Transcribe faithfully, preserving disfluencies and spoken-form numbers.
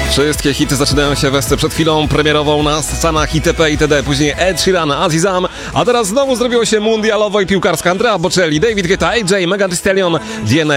Wszystkie hity zaczynają się westy przed chwilą premierową na scenach itp. itd. Później Ed Sheeran, Azizam, a teraz znowu zrobiło się mundialowo i piłkarska. Andrea Bocelli, David Guetta, A J, Megan Thee Stallion, D N A.